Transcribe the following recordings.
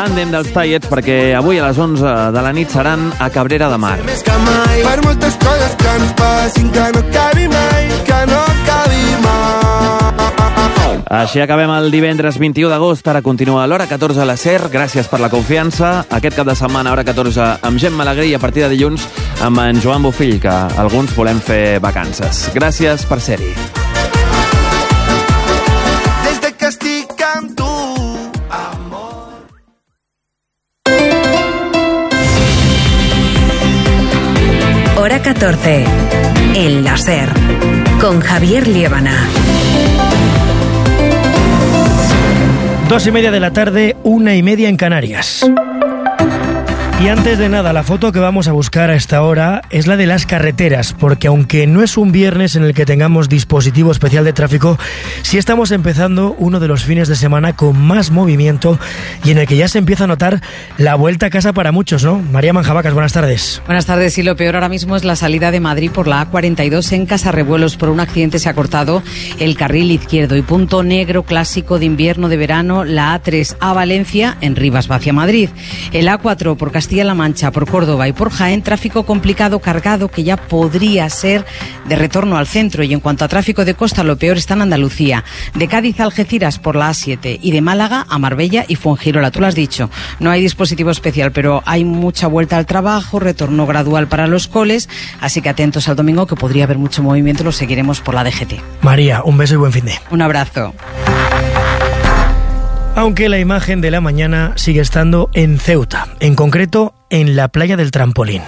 tàndem dels Tallets, perquè avui a les 11 de la nit seran a Cabrera de Mar. Per moltes coses que ens passin, que no acabi mai, que no acabi mai. Així acabem el divendres 21 d'agost. Ara continua a l'hora 14 a la SER. Gràcies per la confiança. Aquest cap de setmana, hora 14, amb Gemma Alegrí, i a partir de dilluns amb en Joan Bofill, que alguns volem fer vacances. Gràcies per ser-hi. Hora 14, en la SER, con Javier Liébana. 2:30 de la tarde, 1:30 en Canarias. Y antes de nada, la foto que vamos a buscar a esta hora es la de las carreteras, porque aunque no es un viernes en el que tengamos dispositivo especial de tráfico, sí estamos empezando uno de los fines de semana con más movimiento y en el que ya se empieza a notar la vuelta a casa para muchos, ¿no? María Manjabacas, buenas tardes. Buenas tardes, y lo peor ahora mismo es la salida de Madrid por la A42 en Casarrebuelos. Por un accidente se ha cortado el carril izquierdo, y punto negro clásico de invierno, de verano, la A3 a Valencia en Rivas hacia Madrid. El A4 por Castilla-La Mancha, por Córdoba y por Jaén, tráfico complicado cargado que ya podría ser de retorno al centro. Y en cuanto a tráfico de costa, lo peor está en Andalucía, de Cádiz a Algeciras por la A7 y de Málaga a Marbella y Fuengirola. Tú lo has dicho, no hay dispositivo especial, pero hay mucha vuelta al trabajo, retorno gradual para los coles, así que atentos al domingo, que podría haber mucho movimiento. Lo seguiremos por la DGT. María, un beso y buen fin de. Un abrazo. Aunque la imagen de la mañana sigue estando en Ceuta, en concreto en la playa del Trampolín.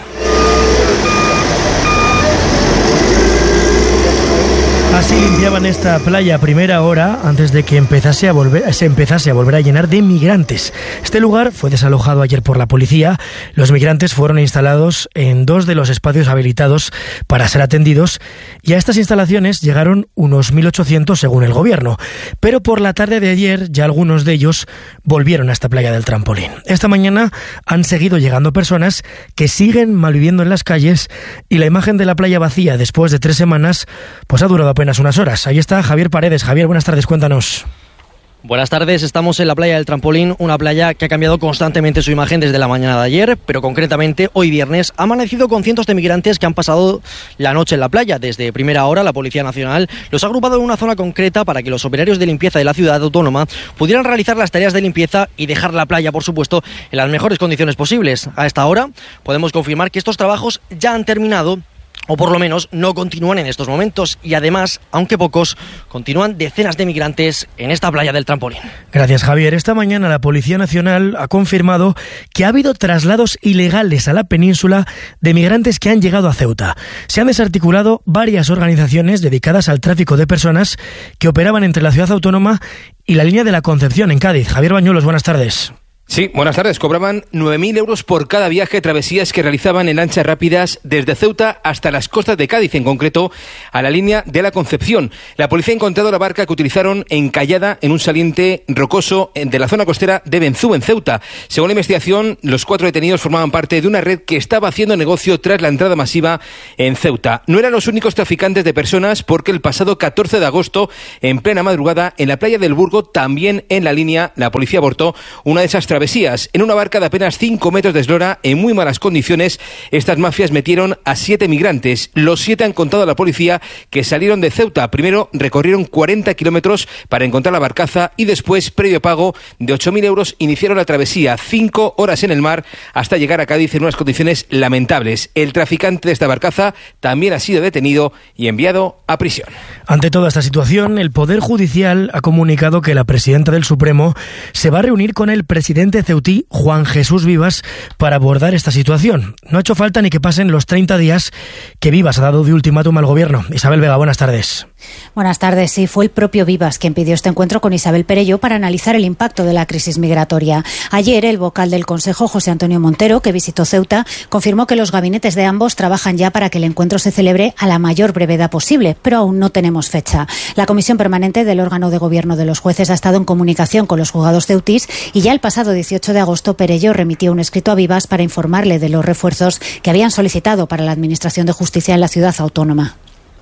Así limpiaban esta playa a primera hora antes de que se empezase a volver a llenar de migrantes. Este lugar fue desalojado ayer por la policía. Los migrantes fueron instalados en 2 de los espacios habilitados para ser atendidos, y a estas instalaciones llegaron unos 1.800 según el gobierno. Pero por la tarde de ayer ya algunos de ellos volvieron a esta playa del Trampolín. Esta mañana han seguido llegando personas que siguen malviviendo en las calles, y la imagen de la playa vacía después de 3 semanas pues ha durado apenas unas horas. Ahí está Javier Paredes. Javier, buenas tardes, cuéntanos. Buenas tardes, estamos en la playa del Trampolín, una playa que ha cambiado constantemente su imagen desde la mañana de ayer, pero concretamente hoy viernes ha amanecido con cientos de migrantes que han pasado la noche en la playa. Desde primera hora la Policía Nacional los ha agrupado en una zona concreta para que los operarios de limpieza de la ciudad autónoma pudieran realizar las tareas de limpieza y dejar la playa, por supuesto, en las mejores condiciones posibles. A esta hora podemos confirmar que estos trabajos ya han terminado, o por lo menos no continúan en estos momentos, y además, aunque pocos, continúan decenas de migrantes en esta playa del Trampolín. Gracias, Javier. Esta mañana la Policía Nacional ha confirmado que ha habido traslados ilegales a la península de migrantes que han llegado a Ceuta. Se han desarticulado varias organizaciones dedicadas al tráfico de personas que operaban entre la ciudad autónoma y la línea de la Concepción en Cádiz. Javier Bañuelos, buenas tardes. Sí, buenas tardes. Cobraban 9.000 euros por cada viaje, travesías que realizaban en lanchas rápidas desde Ceuta hasta las costas de Cádiz, en concreto a la línea de la Concepción. La policía ha encontrado la barca que utilizaron encallada en un saliente rocoso de la zona costera de Benzú, en Ceuta. Según la investigación, los 4 detenidos formaban parte de una red que estaba haciendo negocio tras la entrada masiva en Ceuta. No eran los únicos traficantes de personas, porque el pasado 14 de agosto, en plena madrugada, en la playa del Burgo, también en la línea, la policía abortó una de esas travesías. En una barca de apenas 5 metros de eslora, en muy malas condiciones, estas mafias metieron a 7 migrantes. Los 7 han contado a la policía que salieron de Ceuta. Primero recorrieron 40 kilómetros para encontrar la barcaza, y después, previo pago de 8.000 euros, iniciaron la travesía. 5 horas en el mar hasta llegar a Cádiz en unas condiciones lamentables. El traficante de esta barcaza también ha sido detenido y enviado a prisión. Ante toda esta situación, el Poder Judicial ha comunicado que la presidenta del Supremo se va a reunir con el presidente ceutí, Juan Jesús Vivas, para abordar esta situación. No ha hecho falta ni que pasen los 30 días que Vivas ha dado de ultimátum al gobierno. Isabel Vega, buenas tardes. Buenas tardes. Sí, fue el propio Vivas quien pidió este encuentro con Isabel Perelló para analizar el impacto de la crisis migratoria. Ayer, el vocal del Consejo, José Antonio Montero, que visitó Ceuta, confirmó que los gabinetes de ambos trabajan ya para que el encuentro se celebre a la mayor brevedad posible, pero aún no tenemos fecha. La Comisión Permanente del órgano de gobierno de los jueces ha estado en comunicación con los juzgados ceutís, y ya el pasado 18 de agosto Perelló remitió un escrito a Vivas para informarle de los refuerzos que habían solicitado para la Administración de Justicia en la ciudad autónoma.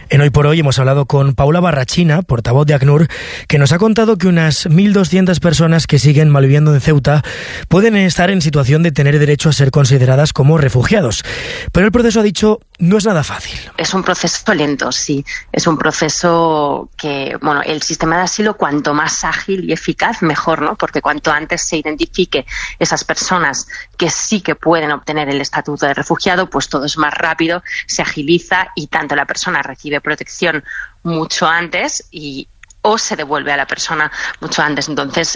En Hoy por Hoy hemos hablado con Paula Barrachina, portavoz de ACNUR, que nos ha contado que unas 1.200 personas que siguen malviviendo en Ceuta pueden estar en situación de tener derecho a ser consideradas como refugiados. Pero el proceso, ha dicho, no es nada fácil. Es un proceso lento, sí. Es un proceso que, el sistema de asilo, cuanto más ágil y eficaz, mejor, ¿no? Porque cuanto antes se identifique esas personas que sí que pueden obtener el estatuto de refugiado, pues todo es más rápido, se agiliza y tanto la persona recibe protección mucho antes o se devuelve a la persona mucho antes. Entonces,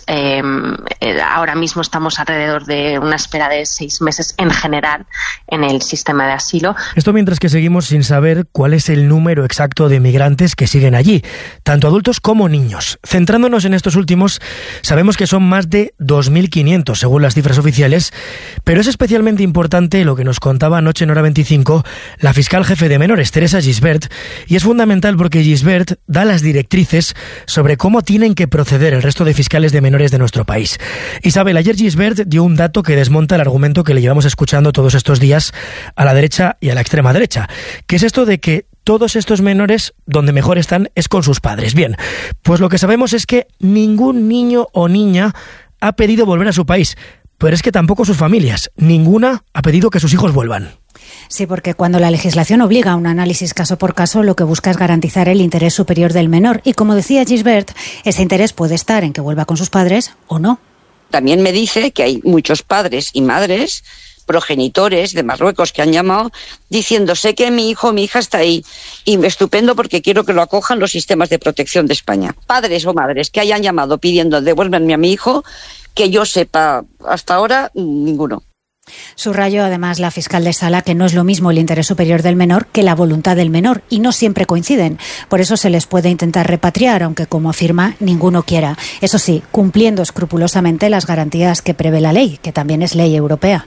ahora mismo estamos alrededor de una espera de 6 meses en general en el sistema de asilo. Esto mientras que seguimos sin saber cuál es el número exacto de migrantes que siguen allí, tanto adultos como niños. Centrándonos en estos últimos, sabemos que son más de 2.500 según las cifras oficiales, pero es especialmente importante lo que nos contaba anoche en Hora 25 la fiscal jefe de menores, Teresa Gisbert, y es fundamental porque Gisbert da las directrices sobre cómo tienen que proceder el resto de fiscales de menores de nuestro país. Isabel, ayer Gisbert dio un dato que desmonta el argumento que le llevamos escuchando todos estos días a la derecha y a la extrema derecha, que es esto de que todos estos menores donde mejor están es con sus padres. Bien, pues lo que sabemos es que ningún niño o niña ha pedido volver a su país, pero es que tampoco sus familias. Ninguna ha pedido que sus hijos vuelvan. Sí, porque cuando la legislación obliga a un análisis caso por caso, lo que busca es garantizar el interés superior del menor. Y como decía Gisbert, ese interés puede estar en que vuelva con sus padres o no. También me dice que hay muchos padres y madres, progenitores de Marruecos que han llamado diciendo: sé que mi hijo o mi hija está ahí y estupendo porque quiero que lo acojan los sistemas de protección de España. Padres o madres que hayan llamado pidiendo devuélvanme a mi hijo, que yo sepa hasta ahora, ninguno. Subrayó además la fiscal de Sala que no es lo mismo el interés superior del menor que la voluntad del menor y no siempre coinciden. Por eso se les puede intentar repatriar, aunque como afirma, ninguno quiera. Eso sí, cumpliendo escrupulosamente las garantías que prevé la ley, que también es ley europea.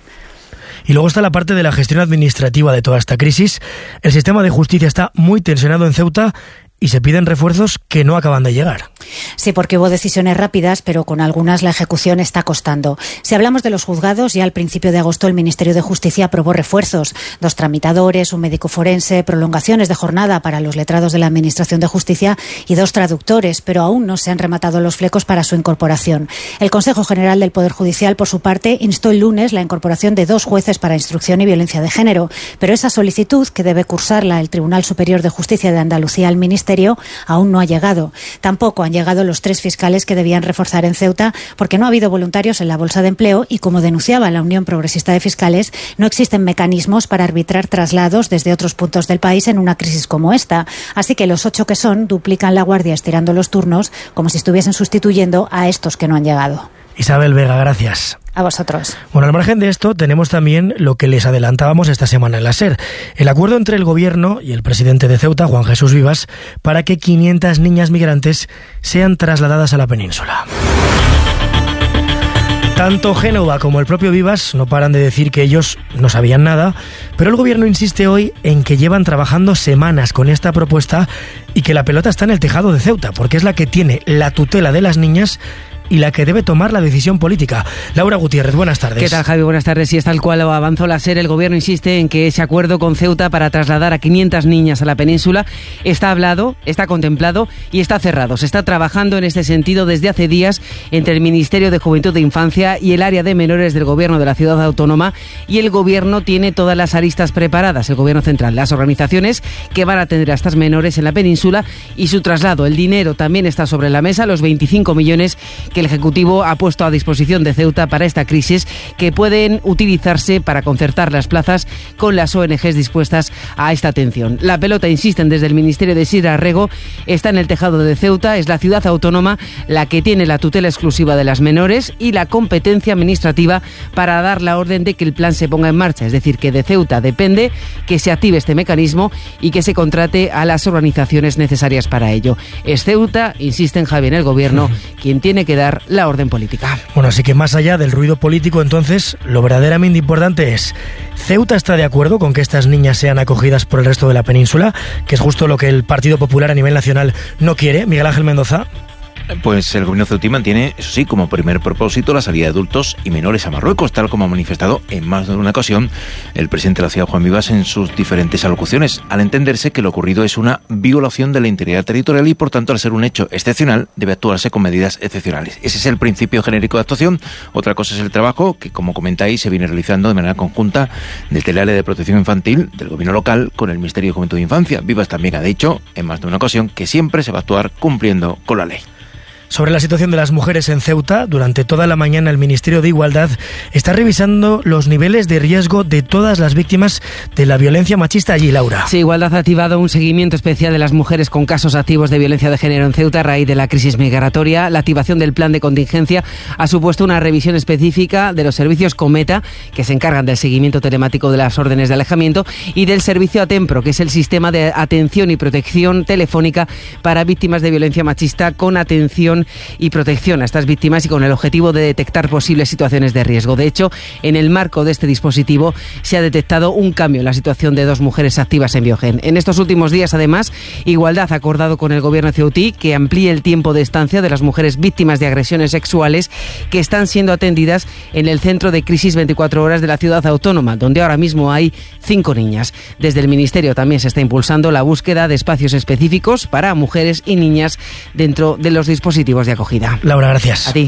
Y luego está la parte de la gestión administrativa de toda esta crisis. El sistema de justicia está muy tensionado en Ceuta y se piden refuerzos que no acaban de llegar. Sí, porque hubo decisiones rápidas, pero con algunas la ejecución está costando. Si hablamos de los juzgados, ya al principio de agosto el Ministerio de Justicia aprobó refuerzos: 2 tramitadores, un médico forense, prolongaciones de jornada para los letrados de la Administración de Justicia y 2 traductores, pero aún no se han rematado los flecos para su incorporación. El Consejo General del Poder Judicial, por su parte, instó el lunes la incorporación de 2 jueces para instrucción y violencia de género, pero esa solicitud, que debe cursarla el Tribunal Superior de Justicia de Andalucía al Ministerio, aún no ha llegado. Tampoco han llegado los 3 fiscales que debían reforzar en Ceuta, porque no ha habido voluntarios en la bolsa de empleo y, como denunciaba la Unión Progresista de Fiscales, no existen mecanismos para arbitrar traslados desde otros puntos del país en una crisis como esta. Así que los 8 que son duplican la guardia estirando los turnos como si estuviesen sustituyendo a estos que no han llegado. Isabel Vega, gracias. A vosotros. Bueno, al margen de esto, tenemos también lo que les adelantábamos esta semana en la SER: el acuerdo entre el Gobierno y el presidente de Ceuta, Juan Jesús Vivas, para que 500 niñas migrantes sean trasladadas a la península. Tanto Génova como el propio Vivas no paran de decir que ellos no sabían nada, pero el Gobierno insiste hoy en que llevan trabajando semanas con esta propuesta y que la pelota está en el tejado de Ceuta, porque es la que tiene la tutela de las niñas y la que debe tomar la decisión política. Laura Gutiérrez, buenas tardes. ¿Qué tal, Javi? Buenas tardes. Y es tal cual lo avanzó la SER. El Gobierno insiste en que ese acuerdo con Ceuta para trasladar a 500 niñas a la península está hablado, está contemplado y está cerrado. Se está trabajando en este sentido desde hace días entre el Ministerio de Juventud e Infancia y el área de menores del Gobierno de la Ciudad Autónoma, y el Gobierno tiene todas las aristas preparadas, el Gobierno central, las organizaciones que van a atender a estas menores en la península y su traslado. El dinero también está sobre la mesa, los 25 millones que el Ejecutivo ha puesto a disposición de Ceuta para esta crisis, que pueden utilizarse para concertar las plazas con las ONGs dispuestas a esta atención. La pelota, insisten desde el Ministerio de Sira Arrego, está en el tejado de Ceuta. Es la ciudad autónoma la que tiene la tutela exclusiva de las menores y la competencia administrativa para dar la orden de que el plan se ponga en marcha. Es decir, que de Ceuta depende que se active este mecanismo y que se contrate a las organizaciones necesarias para ello. Es Ceuta, insisten, Javi, en el Gobierno, quien tiene que dar la orden política. Bueno, así que más allá del ruido político, entonces, lo verdaderamente importante es: ¿Ceuta está de acuerdo con que estas niñas sean acogidas por el resto de la península? Que es justo lo que el Partido Popular a nivel nacional no quiere. Miguel Ángel Mendoza. Pues el gobierno ceutí mantiene, eso sí, como primer propósito la salida de adultos y menores a Marruecos, tal como ha manifestado en más de una ocasión el presidente de la ciudad, Juan Vivas, en sus diferentes alocuciones, al entenderse que lo ocurrido es una violación de la integridad territorial y, por tanto, al ser un hecho excepcional, debe actuarse con medidas excepcionales. Ese es el principio genérico de actuación. Otra cosa es el trabajo que, como comentáis, se viene realizando de manera conjunta desde el área de protección infantil del gobierno local con el Ministerio de Juventud e Infancia. Vivas también ha dicho, en más de una ocasión, que siempre se va a actuar cumpliendo con la ley. Sobre la situación de las mujeres en Ceuta, durante toda la mañana el Ministerio de Igualdad está revisando los niveles de riesgo de todas las víctimas de la violencia machista allí, Laura. Sí, Igualdad ha activado un seguimiento especial de las mujeres con casos activos de violencia de género en Ceuta a raíz de la crisis migratoria. La activación del plan de contingencia ha supuesto una revisión específica de los servicios Cometa, que se encargan del seguimiento telemático de las órdenes de alejamiento, y del servicio Atempro, que es el sistema de atención y protección telefónica para víctimas de violencia machista, con atención y protección a estas víctimas y con el objetivo de detectar posibles situaciones de riesgo. De hecho, en el marco de este dispositivo se ha detectado un cambio en la situación de 2 mujeres activas en Biogen. En estos últimos días, además, Igualdad ha acordado con el gobierno ceutí que amplíe el tiempo de estancia de las mujeres víctimas de agresiones sexuales que están siendo atendidas en el centro de crisis 24 horas de la ciudad autónoma, donde ahora mismo hay 5 niñas. Desde el Ministerio también se está impulsando la búsqueda de espacios específicos para mujeres y niñas dentro de los dispositivos de acogida. Laura, gracias. A ti.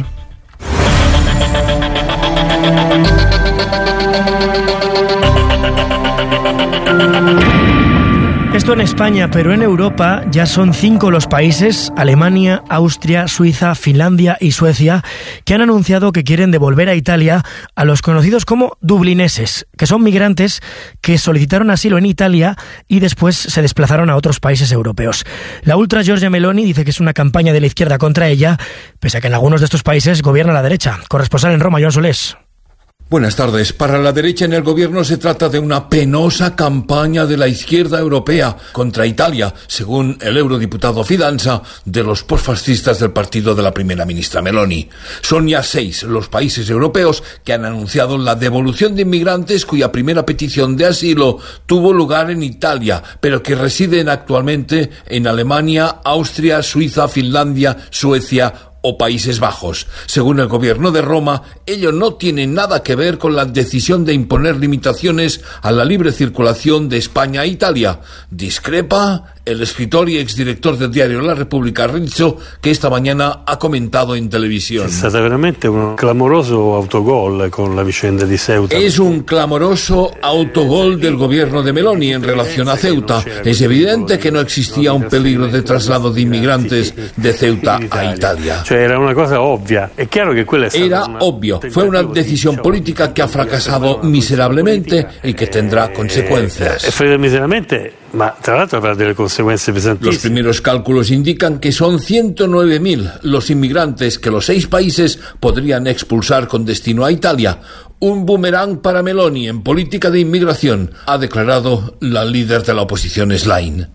Esto en España, pero en Europa ya son 5 los países, Alemania, Austria, Suiza, Finlandia y Suecia, que han anunciado que quieren devolver a Italia a los conocidos como dublineses, que son migrantes que solicitaron asilo en Italia y después se desplazaron a otros países europeos. La ultra Giorgia Meloni dice que es una campaña de la izquierda contra ella, pese a que en algunos de estos países gobierna la derecha. Corresponsal en Roma, Joan Solés. Buenas tardes. Para la derecha en el gobierno se trata de una penosa campaña de la izquierda europea contra Italia, según el eurodiputado Fidanza, de los posfascistas del partido de la primera ministra Meloni. Son ya 6 los países europeos que han anunciado la devolución de inmigrantes cuya primera petición de asilo tuvo lugar en Italia, pero que residen actualmente en Alemania, Austria, Suiza, Finlandia, Suecia o Países Bajos. Según el gobierno de Roma, ello no tiene nada que ver con la decisión de imponer limitaciones a la libre circulación de España a Italia. Discrepa el escritor y exdirector del diario La Repubblica, Rizzo, que esta mañana ha comentado en televisión. Es veramente un clamoroso autogol con la vicenda de Ceuta. Es un clamoroso autogol del gobierno de Meloni en relación a Ceuta. Es evidente que no existía un peligro de traslado de inmigrantes de Ceuta a Italia. Era una cosa obvia. Es claro que era obvio. Fue una decisión política que ha fracasado miserablemente y que tendrá consecuencias. Miseramente, ma tra l'altro avrà delle conseguenze pesantísimas. Los primeros cálculos indican que son 109.000 los inmigrantes que los 6 países podrían expulsar con destino a Italia. Un boomerang para Meloni en política de inmigración, ha declarado la líder de la oposición Schlein.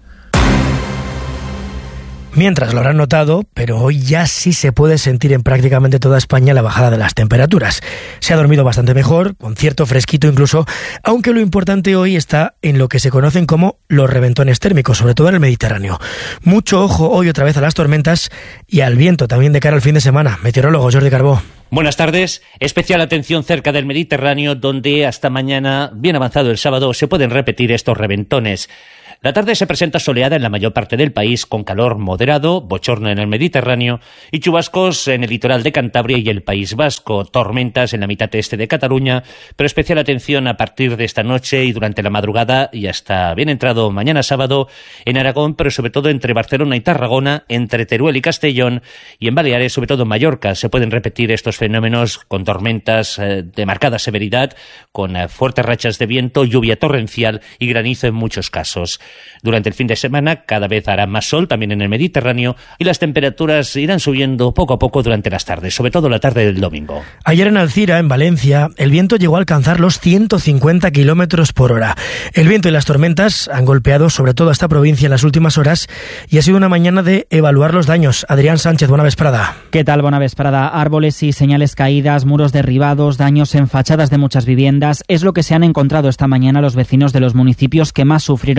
Mientras lo habrán notado, pero hoy ya sí se puede sentir en prácticamente toda España la bajada de las temperaturas. Se ha dormido bastante mejor, con cierto fresquito incluso, aunque lo importante hoy está en lo que se conocen como los reventones térmicos, sobre todo en el Mediterráneo. Mucho ojo hoy otra vez a las tormentas y al viento también de cara al fin de semana. Meteorólogo Jordi Carbó. Buenas tardes. Especial atención cerca del Mediterráneo, donde hasta mañana, bien avanzado el sábado, se pueden repetir estos reventones. La tarde se presenta soleada en la mayor parte del país, con calor moderado, bochorno en el Mediterráneo y chubascos en el litoral de Cantabria y el País Vasco, tormentas en la mitad este de Cataluña, pero especial atención a partir de esta noche y durante la madrugada y hasta bien entrado mañana sábado en Aragón, pero sobre todo entre Barcelona y Tarragona, entre Teruel y Castellón y en Baleares, sobre todo en Mallorca, se pueden repetir estos fenómenos con tormentas de marcada severidad, con fuertes rachas de viento, lluvia torrencial y granizo en muchos casos. Durante el fin de semana cada vez hará más sol también en el Mediterráneo y las temperaturas irán subiendo poco a poco durante las tardes, sobre todo la tarde del domingo. Ayer en Alcira, en Valencia, el viento llegó a alcanzar los 150 kilómetros por hora. El viento y las tormentas han golpeado sobre todo a esta provincia en las últimas horas y ha sido una mañana de evaluar los daños. Adrián Sánchez, buena vesprada. ¿Qué tal? Buena vesprada. Árboles y señales caídas, muros derribados, daños en fachadas de muchas viviendas. Es lo que se han encontrado esta mañana los vecinos de los municipios que más sufrieron ayer las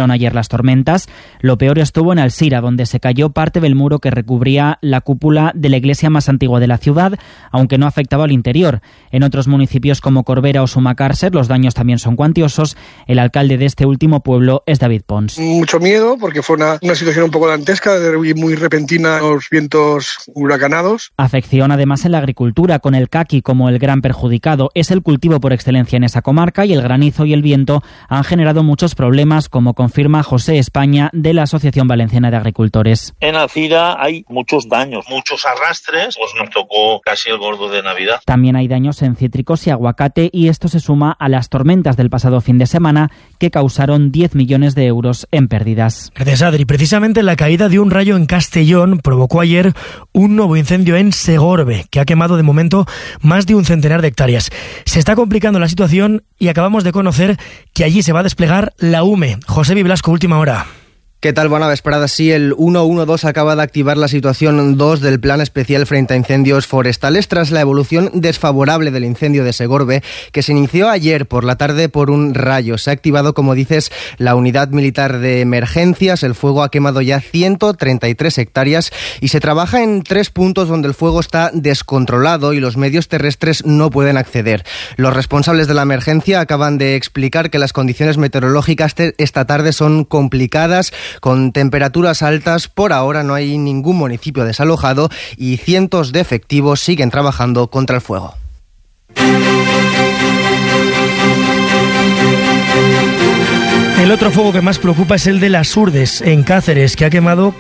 las tormentas. Lo peor estuvo en Alzira, donde se cayó parte del muro que recubría la cúpula de la iglesia más antigua de la ciudad, aunque no afectaba al interior. En otros municipios como Corbera o Sumacàrcer los daños también son cuantiosos. El alcalde de este último pueblo es David Pons. Mucho miedo porque fue una situación un poco dantesca y muy repentina, los vientos huracanados. Afección además en la agricultura, con el caqui como el gran perjudicado. Es el cultivo por excelencia en esa comarca y el granizo y el viento han generado muchos problemas, como confirma José España de la Asociación Valenciana de Agricultores. En Alzira hay muchos daños, muchos arrastres, pues nos tocó casi el gordo de Navidad. También hay daños en cítricos y aguacate, y esto se suma a las tormentas del pasado fin de semana que causaron 10 millones de euros en pérdidas. Gracias, Adri. Precisamente la caída de un rayo en Castellón provocó ayer un nuevo incendio en Segorbe, que ha quemado de momento más de un centenar de hectáreas. Se está complicando la situación y acabamos de conocer que allí se va a desplegar la UME. José Blasco, última hora. ¿Qué tal? Bona vesprada. Sí, el 112 acaba de activar la situación 2 del Plan Especial frente a incendios forestales tras la evolución desfavorable del incendio de Segorbe, que se inició ayer por la tarde por un rayo. Se ha activado, como dices, la unidad militar de emergencias. El fuego ha quemado ya 133 hectáreas y se trabaja en 3 puntos donde el fuego está descontrolado y los medios terrestres no pueden acceder. Los responsables de la emergencia acaban de explicar que las condiciones meteorológicas esta tarde son complicadas, con temperaturas altas. Por ahora no hay ningún municipio desalojado y cientos de efectivos siguen trabajando contra el fuego. El otro fuego que más preocupa es el de las Urdes, en Cáceres, que ha quemado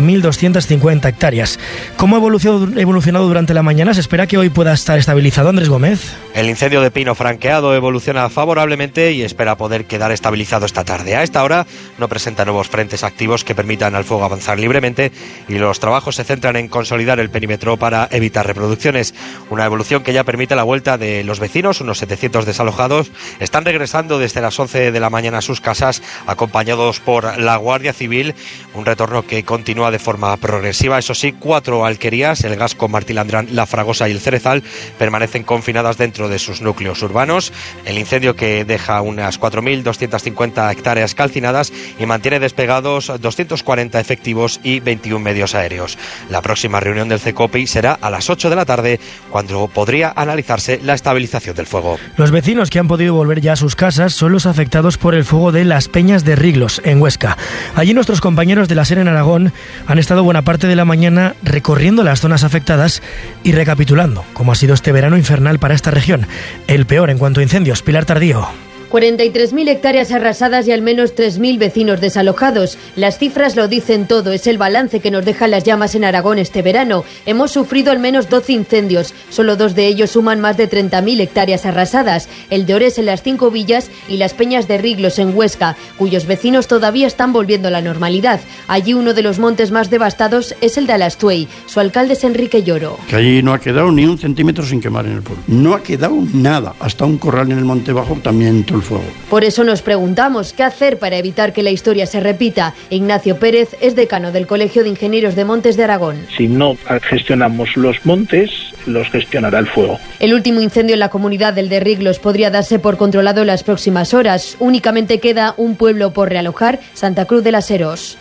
4.250 hectáreas. ¿Cómo ha evolucionado durante la mañana? Se espera que hoy pueda estar estabilizado. Andrés Gómez. El incendio de pino franqueado evoluciona favorablemente y espera poder quedar estabilizado esta tarde. A esta hora no presenta nuevos frentes activos que permitan al fuego avanzar libremente y los trabajos se centran en consolidar el perímetro para evitar reproducciones. Una evolución que ya permite la vuelta de los vecinos, unos 700 desalojados, están regresando desde las 11 de la mañana a sus casas, acompañados por la Guardia Civil, un retorno que continúa de forma progresiva. Eso sí, 4 alquerías, el Gasco, Martilandrán, La Fragosa y el Cerezal, permanecen confinadas dentro de sus núcleos urbanos. El incendio, que deja unas 4.250 hectáreas calcinadas y mantiene despegados 240 efectivos y 21 medios aéreos. La próxima reunión del CECOPI será a las 8 de la tarde, cuando podría analizarse la estabilización del fuego. Los vecinos que han podido volver ya a sus casas son los afectados por el fuego de Las Peñas de Riglos, en Huesca. Allí nuestros compañeros de la SER en Aragón han estado buena parte de la mañana recorriendo las zonas afectadas y recapitulando cómo ha sido este verano infernal para esta región. El peor en cuanto a incendios. Pilar Tardío. 43.000 hectáreas arrasadas y al menos 3.000 vecinos desalojados. Las cifras lo dicen todo, es el balance que nos dejan las llamas en Aragón este verano. Hemos sufrido al menos 12 incendios, solo 2 de ellos suman más de 30.000 hectáreas arrasadas. El de Ores en las 5 villas y Las Peñas de Riglos en Huesca, cuyos vecinos todavía están volviendo a la normalidad. Allí uno de los montes más devastados es el de Alastuey. Su alcalde es Enrique Lloro. Que allí no ha quedado ni un centímetro sin quemar en el pueblo. No ha quedado nada, hasta un corral en el Monte Bajo también todo el fuego. Por eso nos preguntamos qué hacer para evitar que la historia se repita. Ignacio Pérez es decano del Colegio de Ingenieros de Montes de Aragón. Si no gestionamos los montes, los gestionará el fuego. El último incendio en la comunidad del de Riglos podría darse por controlado en las próximas horas. Únicamente queda un pueblo por realojar, Santa Cruz de las Heros.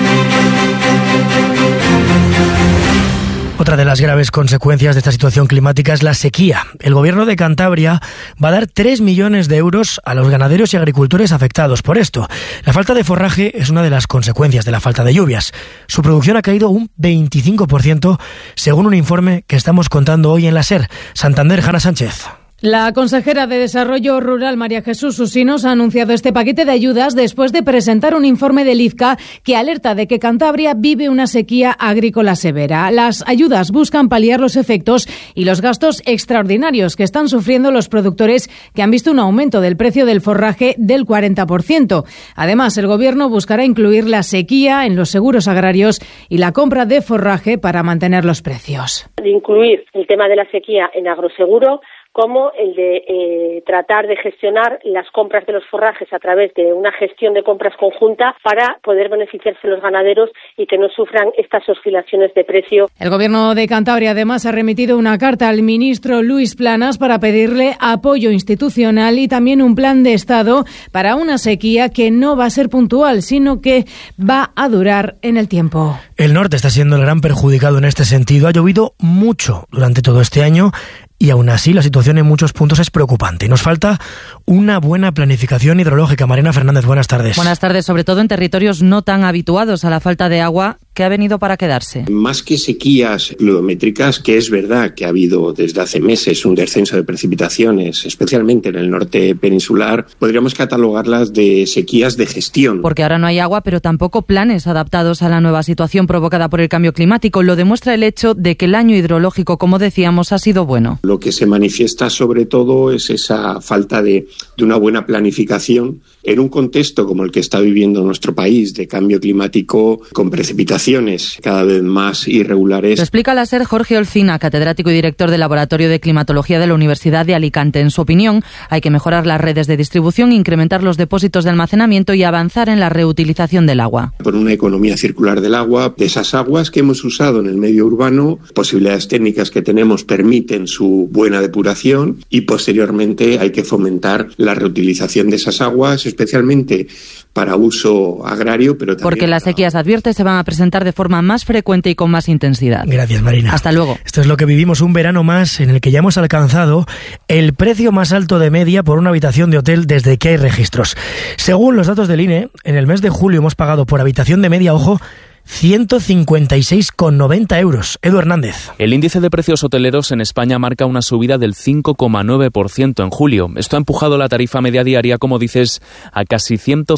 Otra de las graves consecuencias de esta situación climática es la sequía. El gobierno de Cantabria va a dar 3 millones de euros a los ganaderos y agricultores afectados por esto. La falta de forraje es una de las consecuencias de la falta de lluvias. Su producción ha caído un 25%, según un informe que estamos contando hoy en la SER. Santander, Jana Sánchez. La consejera de Desarrollo Rural, María Jesús Usinos, ha anunciado este paquete de ayudas después de presentar un informe del IFCA que alerta de que Cantabria vive una sequía agrícola severa. Las ayudas buscan paliar los efectos y los gastos extraordinarios que están sufriendo los productores, que han visto un aumento del precio del forraje del 40%. Además, el Gobierno buscará incluir la sequía en los seguros agrarios y la compra de forraje para mantener los precios. Incluir el tema de la sequía en agroseguro como el de tratar de gestionar las compras de los forrajes a través de una gestión de compras conjunta para poder beneficiarse los ganaderos y que no sufran estas oscilaciones de precio. El Gobierno de Cantabria además ha remitido una carta al ministro Luis Planas para pedirle apoyo institucional y también un plan de Estado para una sequía que no va a ser puntual, sino que va a durar en el tiempo. El norte está siendo el gran perjudicado en este sentido. Ha llovido mucho durante todo este año y aún así la situación en muchos puntos es preocupante. Nos falta una buena planificación hidrológica. Mariana Fernández, buenas tardes. Buenas tardes, sobre todo en territorios no tan habituados a la falta de agua, que ha venido para quedarse. Más que sequías pluviométricas, que es verdad que ha habido desde hace meses un descenso de precipitaciones, especialmente en el norte peninsular, podríamos catalogarlas de sequías de gestión. Porque ahora no hay agua, pero tampoco planes adaptados a la nueva situación provocada por el cambio climático. Lo demuestra el hecho de que el año hidrológico, como decíamos, ha sido bueno. Lo que se manifiesta sobre todo es esa falta de una buena planificación en un contexto como el que está viviendo nuestro país, de cambio climático con precipitaciones cada vez más irregulares. Lo explica la SER Jorge Olcina, catedrático y director del Laboratorio de Climatología de la Universidad de Alicante. En su opinión, hay que mejorar las redes de distribución, incrementar los depósitos de almacenamiento y avanzar en la reutilización del agua. Por una economía circular del agua, de esas aguas que hemos usado en el medio urbano, posibilidades técnicas que tenemos permiten su buena depuración y posteriormente hay que fomentar la reutilización de esas aguas, especialmente para uso agrario, pero también porque las sequías, advierte, se van a presentar de forma más frecuente y con más intensidad. Gracias, Marina. Hasta luego. Esto es lo que vivimos, un verano más en el que ya hemos alcanzado el precio más alto de media por una habitación de hotel desde que hay registros. Según los datos del INE, en el mes de julio hemos pagado por habitación de media, ojo, 156,90 euros. Edu Hernández. El índice de precios hoteleros en España marca una subida del 5,9% en julio. Esto ha empujado la tarifa media diaria, como dices, a casi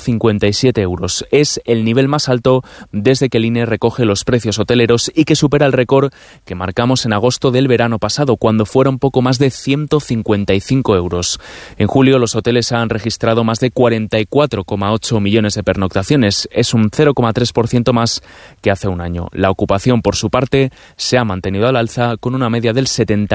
157 euros. Es el nivel más alto desde que el INE recoge los precios hoteleros y que supera el récord que marcamos en agosto del verano pasado, cuando fueron poco más de 155 euros. En julio los hoteles han registrado más de 44,8 millones de pernoctaciones. Es un 0,3% más que hace un año. La ocupación, por su parte, se ha mantenido al alza con una media del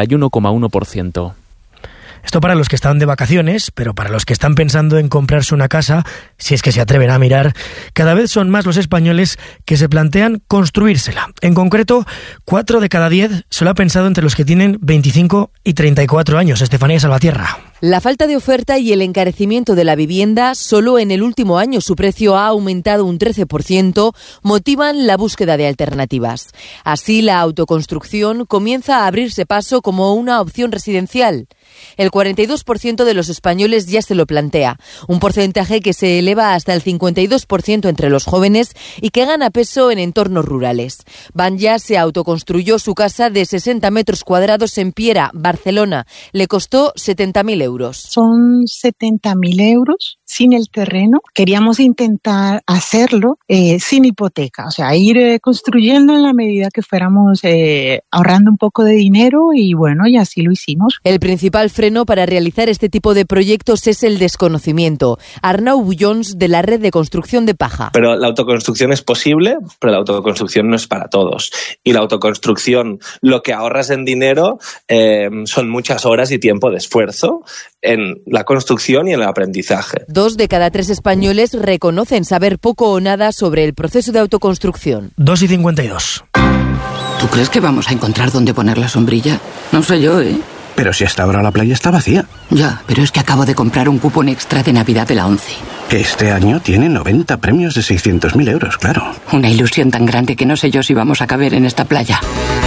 71,1%. Esto para los que están de vacaciones, pero para los que están pensando en comprarse una casa, si es que se atreven a mirar, cada vez son más los españoles que se plantean construírsela. En concreto, 4 de cada 10 se lo ha pensado entre los que tienen 25 y 34 años. Estefanía Salvatierra. La falta de oferta y el encarecimiento de la vivienda, solo en el último año su precio ha aumentado un 13%, motivan la búsqueda de alternativas. Así, la autoconstrucción comienza a abrirse paso como una opción residencial. El 42% de los españoles ya se lo plantea, un porcentaje que se eleva hasta el 52% entre los jóvenes y que gana peso en entornos rurales. Banja se autoconstruyó su casa de 60 metros cuadrados en Piera, Barcelona. Le costó 70.000 euros. Son 70.000 euros sin el terreno. Queríamos intentar hacerlo sin hipoteca, o sea, ir construyendo en la medida que fuéramos ahorrando un poco de dinero y bueno, y así lo hicimos. El principal freno para realizar este tipo de proyectos es el desconocimiento. Arnau Bullons, de la red de construcción de Paja. Pero la autoconstrucción es posible, pero la autoconstrucción no es para todos. Y la autoconstrucción, lo que ahorras en dinero son muchas horas y tiempo de esfuerzo en la construcción y en el aprendizaje. 2 de cada 3 españoles reconocen saber poco o nada sobre el proceso de autoconstrucción. 2:52. ¿Tú crees que vamos a encontrar dónde poner la sombrilla? No sé yo, ¿eh? Pero si hasta ahora la playa está vacía. Ya, pero es que acabo de comprar un cupón extra de Navidad de la ONCE. Este año tiene 90 premios de 600.000 euros, claro. Una ilusión tan grande que no sé yo si vamos a caber en esta playa.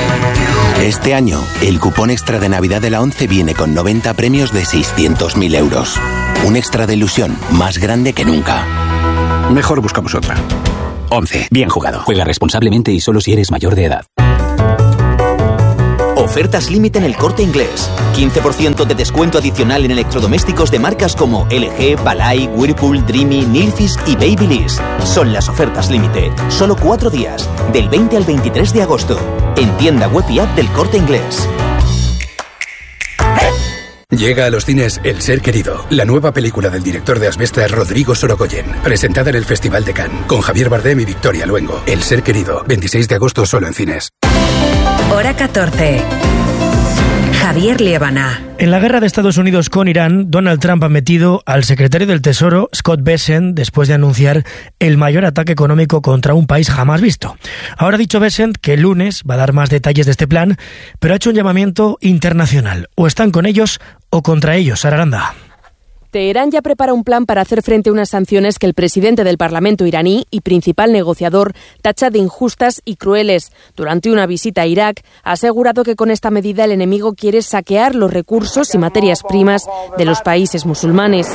Este año, el cupón extra de Navidad de la ONCE viene con 90 premios de 600.000 euros. Un extra de ilusión más grande que nunca. Mejor buscamos otra. ONCE. Bien jugado. Juega responsablemente y solo si eres mayor de edad. Ofertas límite en El Corte Inglés. 15% de descuento adicional en electrodomésticos de marcas como LG, Balay, Whirlpool, Dreamy, Nilfisk y Babyliss. Son las ofertas límite. Solo 4 días, del 20 al 23 de agosto. En tienda web y app del Corte Inglés. Llega a los cines El Ser Querido, la nueva película del director de Asbestas, Rodrigo Sorogoyen, presentada en el Festival de Cannes, con Javier Bardem y Victoria Luengo. El Ser Querido, 26 de agosto solo en cines. Hora 14. Javier Liebaná. En la guerra de Estados Unidos con Irán, Donald Trump ha metido al secretario del Tesoro, Scott Bessent, después de anunciar el mayor ataque económico contra un país jamás visto. Ahora ha dicho Bessent que el lunes va a dar más detalles de este plan, pero ha hecho un llamamiento internacional. O están con ellos o contra ellos. Sara Aranda. Teherán ya prepara un plan para hacer frente a unas sanciones que el presidente del Parlamento iraní y principal negociador tacha de injustas y crueles. Durante una visita a Irak, ha asegurado que con esta medida el enemigo quiere saquear los recursos y materias primas de los países musulmanes.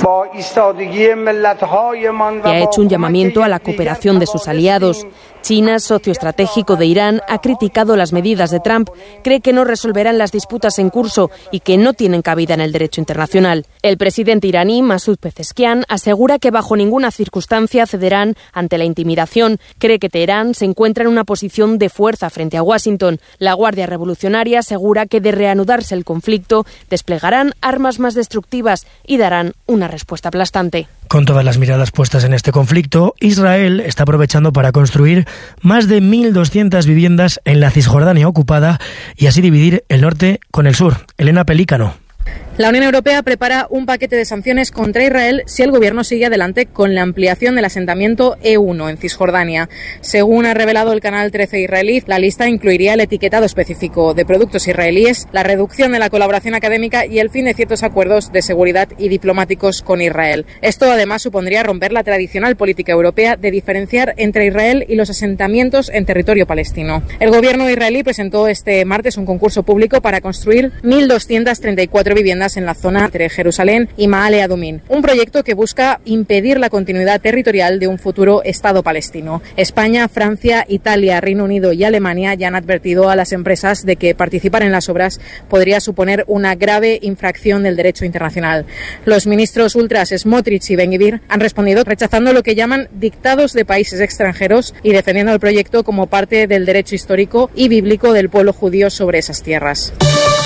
Y ha hecho un llamamiento a la cooperación de sus aliados. China, socio estratégico de Irán, ha criticado las medidas de Trump, cree que no resolverán las disputas en curso y que no tienen cabida en el derecho internacional. El presidente iraní, Masoud Pezeshkian, asegura que bajo ninguna circunstancia cederán ante la intimidación. Cree que Teherán se encuentra en una posición de fuerza frente a Washington. La Guardia Revolucionaria asegura que de reanudarse el conflicto, desplegarán armas más destructivas y darán una respuesta aplastante. Con todas las miradas puestas en este conflicto, Israel está aprovechando para construir más de 1.200 viviendas en la Cisjordania ocupada y así dividir el norte con el sur. Elena Pelícano. La Unión Europea prepara un paquete de sanciones contra Israel si el gobierno sigue adelante con la ampliación del asentamiento E1 en Cisjordania. Según ha revelado el canal 13 israelí, la lista incluiría el etiquetado específico de productos israelíes, la reducción de la colaboración académica y el fin de ciertos acuerdos de seguridad y diplomáticos con Israel. Esto además supondría romper la tradicional política europea de diferenciar entre Israel y los asentamientos en territorio palestino. El gobierno israelí presentó este martes un concurso público para construir 1.234 viviendas en la zona entre Jerusalén y Maale Adumim, un proyecto que busca impedir la continuidad territorial de un futuro Estado palestino. España, Francia, Italia, Reino Unido y Alemania ya han advertido a las empresas de que participar en las obras podría suponer una grave infracción del derecho internacional. Los ministros ultras Smotrich y Ben-Gvir han respondido rechazando lo que llaman dictados de países extranjeros y defendiendo el proyecto como parte del derecho histórico y bíblico del pueblo judío sobre esas tierras.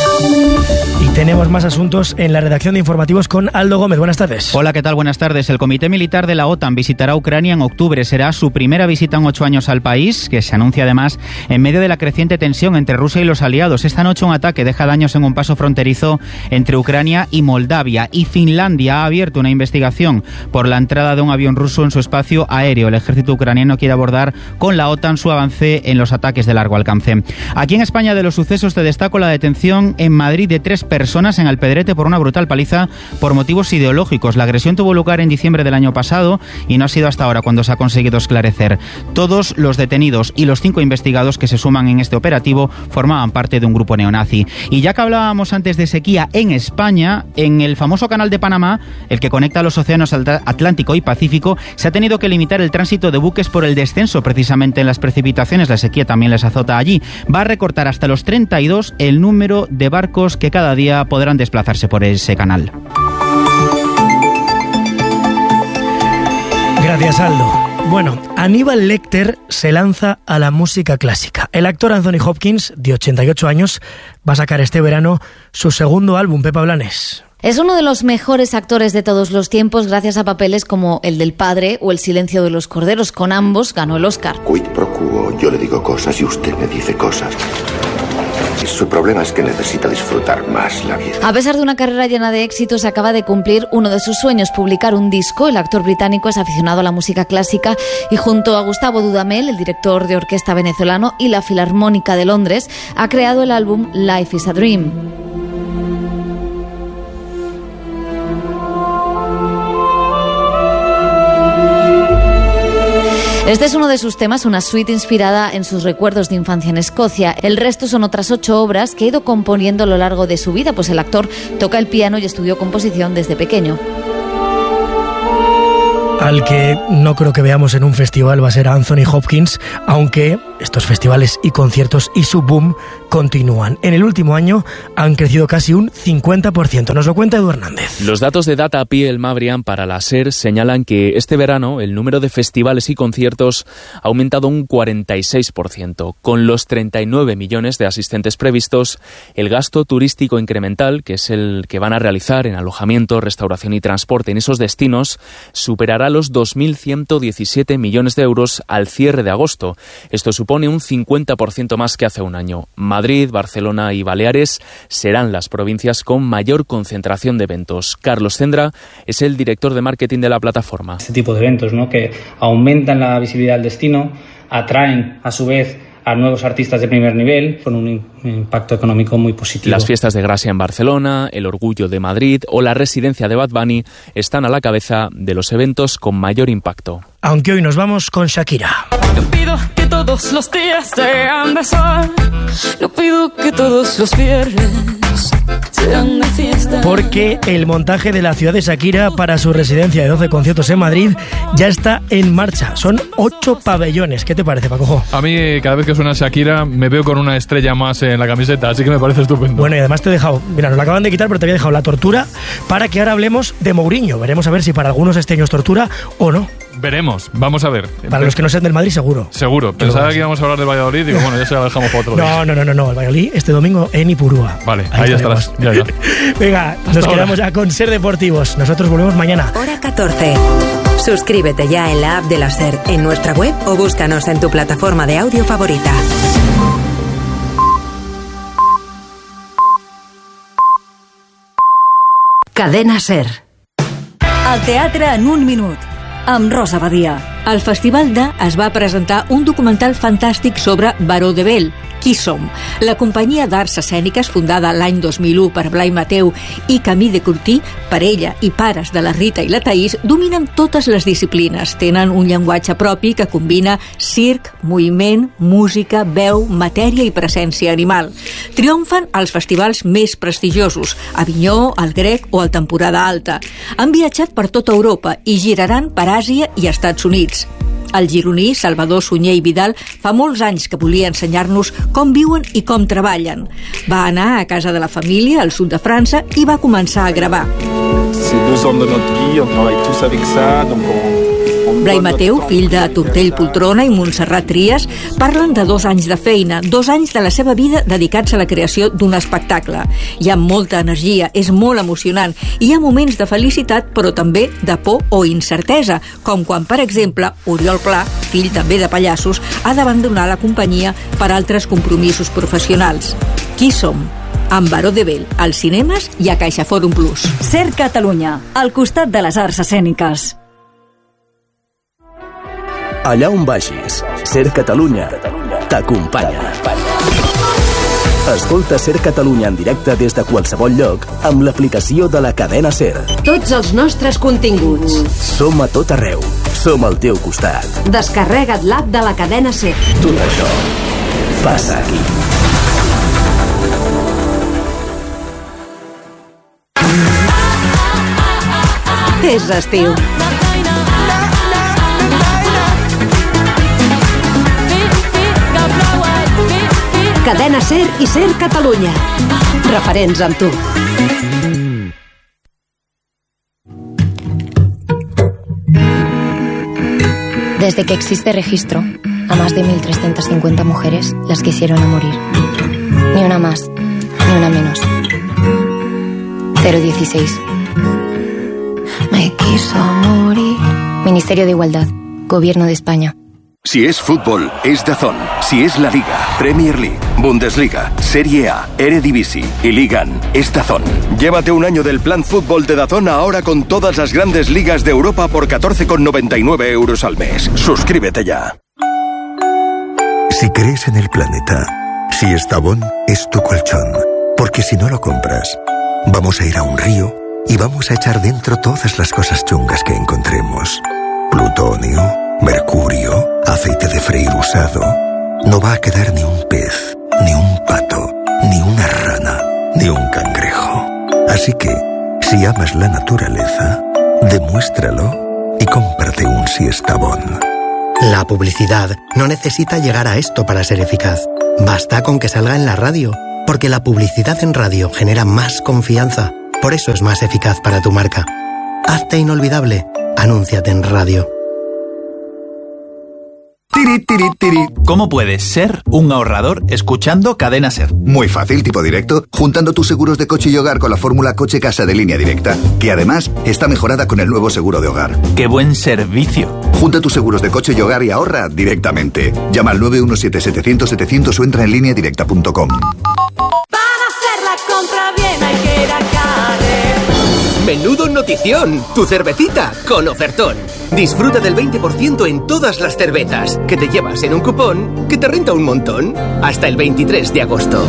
Y tenemos más asuntos en la redacción de informativos con Aldo Gómez. Buenas tardes. Hola, ¿qué tal? Buenas tardes. El Comité Militar de la OTAN visitará Ucrania en octubre. Será su primera visita en 8 años al país, que se anuncia además en medio de la creciente tensión entre Rusia y los aliados. Esta noche un ataque deja daños en un paso fronterizo entre Ucrania y Moldavia. Y Finlandia ha abierto una investigación por la entrada de un avión ruso en su espacio aéreo. El ejército ucraniano quiere abordar con la OTAN su avance en los ataques de largo alcance. Aquí en España, de los sucesos te destaco la detención en Madrid de 3 personas en Alpedrete por una brutal paliza por motivos ideológicos. La agresión tuvo lugar en diciembre del año pasado y no ha sido hasta ahora cuando se ha conseguido esclarecer. Todos los detenidos y los 5 investigados que se suman en este operativo formaban parte de un grupo neonazi. Y ya que hablábamos antes de sequía en España, en el famoso canal de Panamá, el que conecta los océanos Atlántico y Pacífico, se ha tenido que limitar el tránsito de buques por el descenso precisamente en las precipitaciones. La sequía también les azota allí. Va a recortar hasta los 32 el número de barcos que cada día podrán desplazarse por ese canal. Gracias, Aldo. Bueno, Aníbal Lecter se lanza a la música clásica. El actor Anthony Hopkins, de 88 años, va a sacar este verano su segundo álbum. Pepa Blanes. Es uno de los mejores actores de todos los tiempos gracias a papeles como El del Padre o El silencio de los corderos. Con ambos ganó el Oscar. Quid pro quo, yo le digo cosas y usted me dice cosas. Su problema es que necesita disfrutar más la vida. A pesar de una carrera llena de éxitos, acaba de cumplir uno de sus sueños, publicar un disco. El actor británico es aficionado a la música clásica y junto a Gustavo Dudamel, el director de orquesta venezolano, y la Filarmónica de Londres, ha creado el álbum Life is a Dream. Este es uno de sus temas, una suite inspirada en sus recuerdos de infancia en Escocia. El resto son otras 8 obras que ha ido componiendo a lo largo de su vida, pues el actor toca el piano y estudió composición desde pequeño. Al que no creo que veamos en un festival va a ser Anthony Hopkins, aunque estos festivales y conciertos y su boom continúan. En el último año han crecido casi un 50%. Nos lo cuenta Edu Hernández. Los datos de Datapi, el Mabrian, para la SER señalan que este verano el número de festivales y conciertos ha aumentado un 46%. Con los 39 millones de asistentes previstos, el gasto turístico incremental, que es el que van a realizar en alojamiento, restauración y transporte en esos destinos, superará los 2.117 millones de euros al cierre de agosto. Esto supone supone un 50% más que hace un año. Madrid, Barcelona y Baleares serán las provincias con mayor concentración de eventos. Carlos Cendra es el director de marketing de la plataforma. Este tipo de eventos, ¿no?, que aumentan la visibilidad del destino, atraen a su vez a nuevos artistas de primer nivel, con un impacto económico muy positivo. Las fiestas de Gracia en Barcelona, el Orgullo de Madrid o la residencia de Bad Bunny están a la cabeza de los eventos con mayor impacto. Aunque hoy nos vamos con Shakira. No pido que todos los días sean de sol, no pido que todos los viernes sean de fiesta. Porque el montaje de la ciudad de Shakira para su residencia de 12 conciertos en Madrid ya está en marcha. Son 8 pabellones. ¿Qué te parece, Paco? A mí, cada vez que suena Shakira, me veo con una estrella más en la camiseta, así que me parece estupendo. Bueno, y además te he dejado, mira, nos la acaban de quitar, pero te había dejado la tortura para que ahora hablemos de Mourinho. Veremos a ver si para algunos este año es tortura o no. Veremos, vamos a ver. Para los que no sean del Madrid, seguro. Seguro. Pensaba que íbamos a hablar del Valladolid y digo, bueno, ya se la dejamos para otro día. No. El Valladolid este domingo en Ipurúa. Vale, ahí estarás. Ya. Venga, nos quedamos ya con Ser Deportivos. Nosotros volvemos mañana. Hora 14. Suscríbete ya en la app de la SER, en nuestra web o búscanos en tu plataforma de audio favorita. Cadena SER. Al teatre en un minut, amb Rosa Badia. Al Festival d'A es va presentar un documental fantàstic sobre Baró de Bell, Qui som? La companyia d'arts escèniques, fundada l'any 2001 per Blai Mateu i Camí de Curtí, parella i pares de la Rita i la Taís, dominen totes les disciplines. Tenen un llenguatge propi que combina circ, moviment, música, veu, matèria i presència animal. Triomfen als festivals més prestigiosos, Avinyó, el Grec o el Temporada Alta. Han viatjat per tota Europa i giraran per Àsia i Estats Units. El gironí Salvador Sunyer i Vidal fa molts anys que volia ensenyar-nos com viuen i com treballen. Va anar a casa de la família al sud de França i va començar a gravar. C'est 2 ans de notre vie, on travaille tous avec ça, donc Blai Mateu, fill de Tortell Poltrona i Montserrat Trias, parlen de 2 anys de feina, 2 anys de la seva vida dedicats a la creació d'un espectacle. Hi ha molta energia, és molt emocionant, i hi ha moments de felicitat, però també de por o incertesa, com quan, per exemple, Oriol Pla, fill també de pallassos, ha d'abandonar la companyia per altres compromisos professionals. Qui som? Amb Baró de Bell, als cinemes i a CaixaForum Plus. SER Catalunya, al costat de les arts escèniques. Allà on vagis, SER Catalunya t'acompanya. Escolta SER Catalunya en directe des de qualsevol lloc amb l'aplicació de la cadena SER. Tots els nostres continguts. Som a tot arreu. Som al teu costat. Descarrega't l'app de la cadena SER. Tot això passa aquí. És estiu. Cadena SER i SER Catalunya. Referents amb tu. Desde que existe registro, a más de 1.350 mujeres las quisieron a morir. Ni una más, ni una menos. 016. Me quiso morir. Ministerio de Igualdad, Gobierno de España. Si es fútbol, es DAZN. Si es la Liga, Premier League, Bundesliga, Serie A, Eredivisie y Ligan, es DAZN. Llévate un año del plan fútbol de DAZN ahora con todas las grandes ligas de Europa por 14,99 € al mes. Suscríbete ya. Si crees en el planeta, si Estavón es tu colchón. Porque si no lo compras, vamos a ir a un río y vamos a echar dentro todas las cosas chungas que encontremos. Plutonio, mercurio, aceite de freír usado. No va a quedar ni un pez, ni un pato, ni una rana, ni un cangrejo. Así que, si amas la naturaleza, demuéstralo y cómprate un Siestabón. La publicidad no necesita llegar a esto para ser eficaz. Basta con que salga en la radio, porque la publicidad en radio genera más confianza. Por eso es más eficaz para tu marca. Hazte inolvidable. Anúnciate en radio. Tiri, tiri, tiri. ¿Cómo puedes ser un ahorrador escuchando Cadena SER? Muy fácil, tipo directo, juntando tus seguros de coche y hogar con la fórmula Coche-Casa de Línea Directa, que además está mejorada con el nuevo seguro de hogar. ¡Qué buen servicio! Junta tus seguros de coche y hogar y ahorra directamente. Llama al 917-700-700 o entra en lineadirecta.com. Para hacer la compra bien hay que ir a Carrer. Menudo notición, tu cervecita con ofertón. Disfruta del 20% en todas las cervezas, que te llevas en un cupón que te renta un montón. Hasta el 23 de agosto.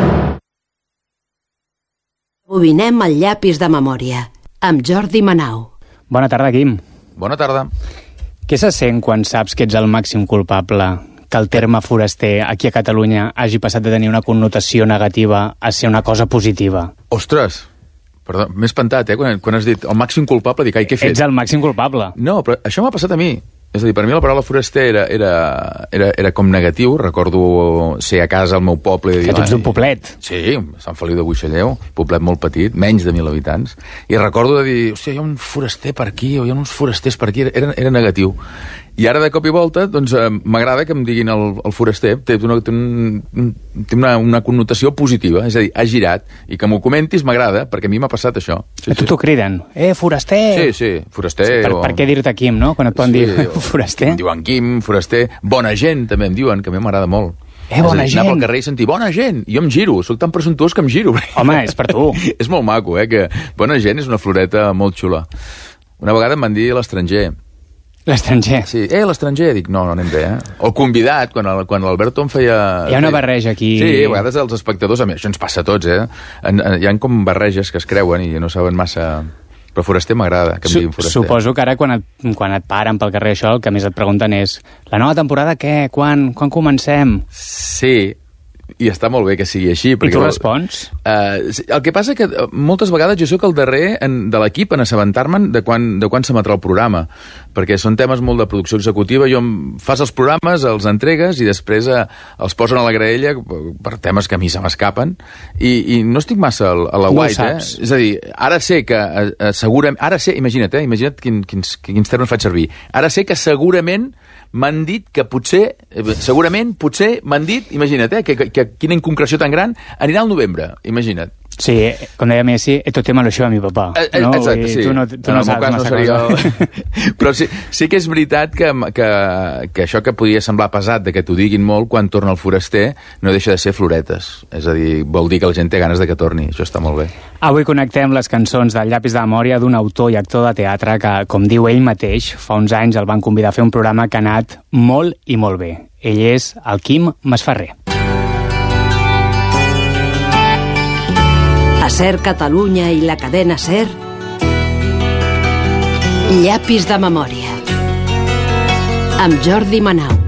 Bobinem el llapis de memòria, amb Jordi Manau. Bona tarda, Quim. Bona tarda. Què se sent quan saps que ets el màxim culpable que el terme foraster aquí a Catalunya hagi passat de tenir una connotació negativa a ser una cosa positiva? Ostres, perdó, m'he espantat, quan has dit el màxim culpable, dic, ai, què he fet? Ets el màxim culpable. No, però això m'ha passat a mi. És a dir, per mi la paraula foraster era com negatiu. Recordo ser a casa al meu poble i dir... Que tu ets d'un poblet. Sí, Sant Feliu de Buixalleu, poblet molt petit, menys de 1.000 habitants. I recordo de dir, hòstia, hi ha un foraster per aquí, o hi ha uns forasters per aquí. Era negatiu. I ara, de cop i volta, doncs, m'agrada que em diguin el foraster. Té una connotació positiva, és a dir, ha girat. I que m'ho comentis m'agrada, perquè a mi m'ha passat això. Sí, a tu t'ho criden. Foraster! Sí, foraster. Sí, per què dir-te Quim, no? Quan et poden dir foraster. Em diuen Quim, foraster. Bona gent, també em diuen, que a mi m'agrada molt. Bona gent. Anar pel carrer i sentir bona gent. I jo em giro, soc tan presumptuós que em giro. Home, és per tu. És molt maco, que bona gent és una floreta molt xula. Una vegada em van dir l'estranger. L'estranger? Sí, l'estranger, dic, no anem bé, O convidat, quan l'Alberto em feia... Hi ha una barreja aquí... Sí, a vegades els espectadors, a mi això ens passa a tots, hi ha com barreges que es creuen i no saben massa... Però foraster m'agrada, que em diguin foraster. Suposo que ara, quan et paren pel carrer això, el que més et pregunten és la nova temporada què? Quan comencem? Sí, i està molt bé que sigui així. I tu respons? El que passa que moltes vegades jo sóc el darrer de l'equip en assabentar-me'n de quan s'emetrà el programa, perquè són temes molt de producció executiva. Fas els programes, els entregues i després els posen a la graella per temes que a mi se m'escapen i no estic massa a la guait. És a dir, ara sé que segurament... Imagina't quins termes faig servir. Ara sé que segurament m'han dit que potser m'han dit, imagina't, que quina inconcreció tan gran, anirà al novembre, imagina't. Sí, com deia Messi, esto tema lo lleva mi papá. Exacte, sí. Tu no saps massa cosa. Però sí que és veritat que això que podia semblar pesat de que t'ho diguin molt quan torna el foraster no deixa de ser floretes. És a dir, vol dir que la gent té ganes de que torni. Això està molt bé. Avui connectem les cançons del llapis de memòria d'un autor i actor de teatre que, com diu ell mateix, fa uns anys el van convidar a fer un programa que ha anat molt i molt bé. Ell és el Quim Masferrer. A SER Catalunya i la cadena SER, Llapis de memòria, amb Jordi Manau.